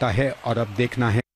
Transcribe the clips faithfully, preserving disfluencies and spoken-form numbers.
होता है और अब देखना है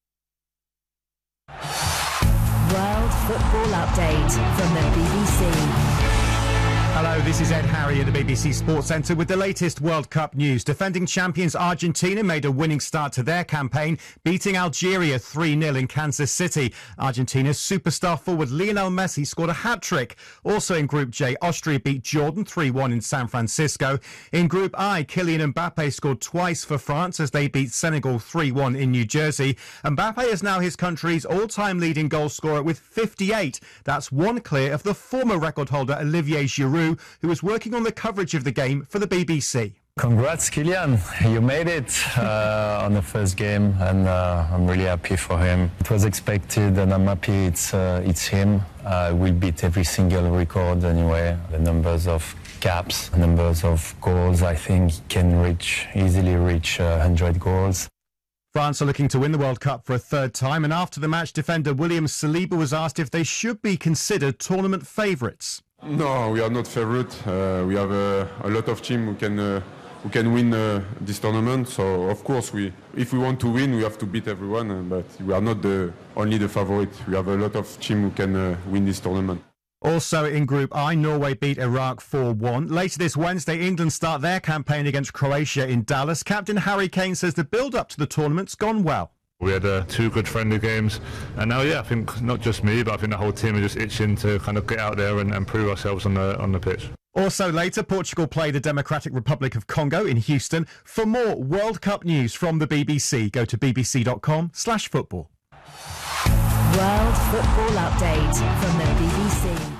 World Football Update from the B B C. Hello, this is Ed Harry at the B B C Sports Centre with the latest World Cup news. Defending champions Argentina made a winning start to their campaign, beating Algeria three nil in Kansas City. Argentina's superstar forward Lionel Messi scored a hat-trick. Also in Group J, Austria beat Jordan three one in San Francisco. In Group I, Kylian Mbappe scored twice for France as they beat Senegal three one in New Jersey. Mbappe is now his country's all-time leading goal scorer with fifty-eight. That's one clear of the former record holder Olivier Giroud, who was working on the coverage of the game for the B B C. Congrats, Kylian. You made it uh, on the first game, and uh, I'm really happy for him. It was expected, and I'm happy it's, uh, it's him. Uh, we'll beat every single record anyway. The numbers of caps, the numbers of goals, I think he can reach, easily reach uh, one hundred goals. France are looking to win the World Cup for a third time, and after the match, defender William Saliba was asked if they should be considered tournament favourites. No, we are not favourite. Uh, we have uh, a lot of teams who can uh, who can win uh, this tournament. So of course, we if we want to win, we have to beat everyone. Uh, but we are not the only the favourite. We have a lot of teams who can uh, win this tournament. Also in Group I, Norway beat Iraq four one. Later this Wednesday, England start their campaign against Croatia in Dallas. Captain Harry Kane says the build-up to the tournament's gone well. We had uh, two good friendly games, and now, yeah, I think not just me, but I think the whole team are just itching to kind of get out there and, and prove ourselves on the on the pitch. Also later, Portugal play the Democratic Republic of Congo in Houston. For more World Cup news from the B B C, go to bbc.com slash football. World Football Update from the B B C.